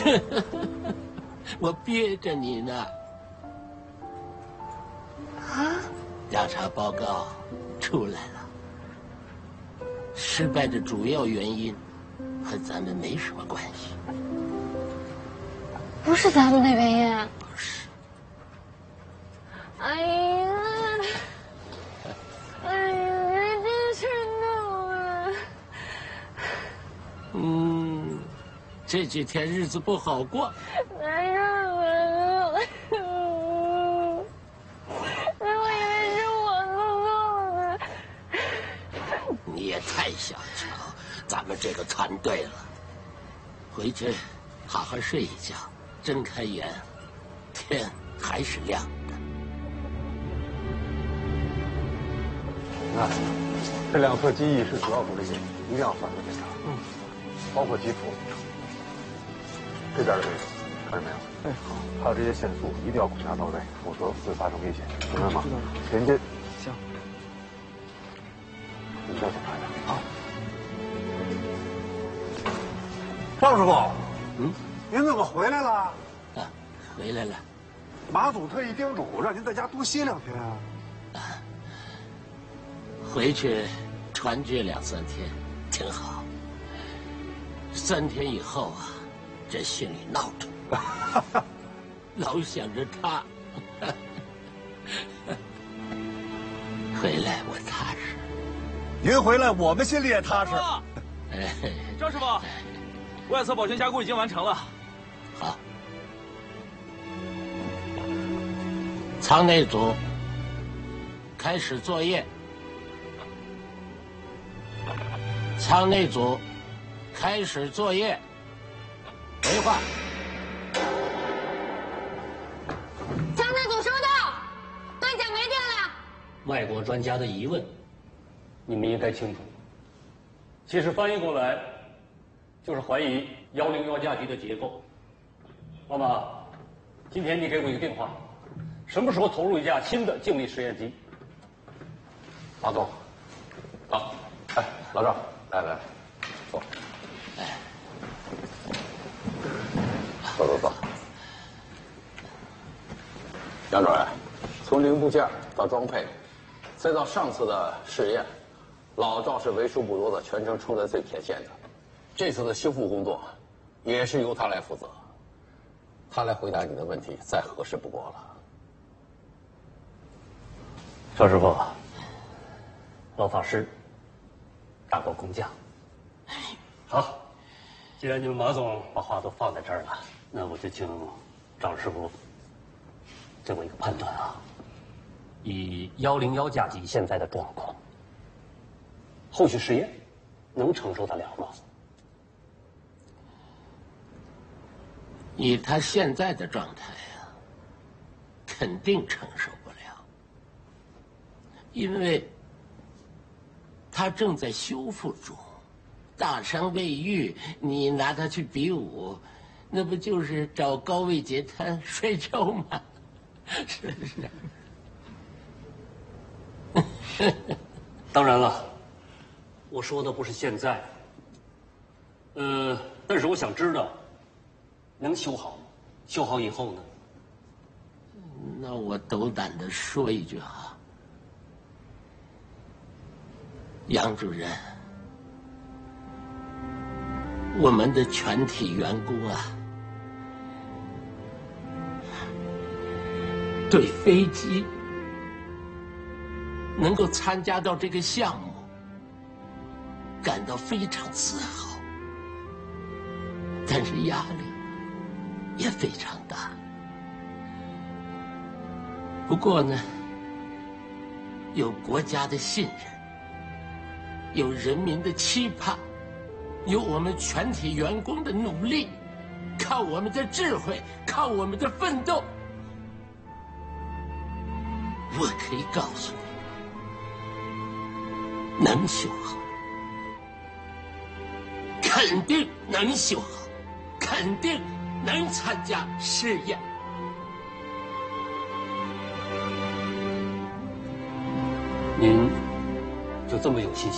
我憋着你呢。 啊？ 调查报告出来了，失败的主要原因和咱们没什么关系。 不是咱们的原因。 不是。 哎呀，哎呀，真是闹啊！ 这几天日子不好过。 哪有啊？我以为是我做的。 你也太小瞧咱们这个团队了。回去好好睡一觉，睁开眼，天还是亮的。 那这2侧机翼是主要部件，一定要反复检查。包括机腹。这边的位置，看见没有？哎，好，还有这些线束一定要观察到位，否则会发生危险，明白吗？连接。行。你再检查一下。好。赵师傅，您怎么回来了？ 啊，回来了。 马总特意叮嘱让您在家多歇2天啊。 回去团聚2、3天，挺好。3天以后啊，这心里闹腾，老想着他。回来我踏实。 您回来，我们心里也踏实。 张师傅，外侧保全加固已经完成了。 好。舱内组开始作业。舱内组开始作业。回话。 舱内组收到，对讲没电了。 外国专家的疑问，你们应该清楚。其实翻译过来，就是怀疑101架机的结构。妈妈，今天你给我一个电话，什么时候投入一架新的静力实验机？ 马总，好，哎，老赵，来，坐。坐。杨主任，从零部件到装配，再到上次的试验，老赵是为数不多的全程冲在最前线的。这次的修复工作，也是由他来负责。他来回答你的问题，再合适不过了。 赵师傅，老法师，大过工匠。好，既然你们马总把话都放在这儿了，那我就请张师傅给我一个判断啊。以101架机现在的状况，后续试验能承受得了吗？ 以他现在的状态啊，肯定承受不了，因为他正在修复中，大伤未愈，你拿他去比武，那不就是找高位截瘫摔跤吗？是不是？ 当然了，我说的不是现在。但是我想知道，能修好吗？修好以后呢？ 那我斗胆地说一句啊，杨主任，我们的全体员工啊，对飞机能够参加到这个项目感到非常自豪，但是压力也非常大。不过呢，有国家的信任，有人民的期盼，有我们全体员工的努力，靠我们的智慧，靠我们的奋斗，我可以告诉你，能修好，肯定能修好，肯定能参加试验。 您就这么有信心？